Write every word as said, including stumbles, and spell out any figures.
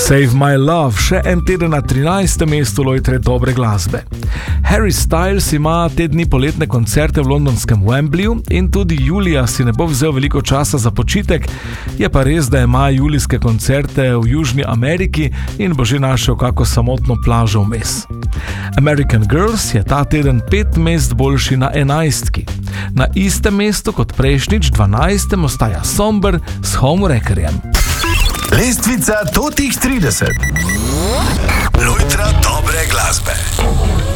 Save My Love, še en teden na trinajstem mestu lojtre dobre glasbe. Harry Styles ima te dni poletne koncerte v londonskem Wembleyju in tudi julija si ne bo vzel veliko časa za počitek, je pa res, da ima julijske koncerte v Južni Ameriki in bo že našel kako samotno plažo vmes. American Girls je ta teden pet mest boljši na enajstki. Na istem mestu kot prejšnjič, dvanajstem, ostaja Somber s Homewreckerjem. Lestvica totih trideset. Lojtra dobre glasbe.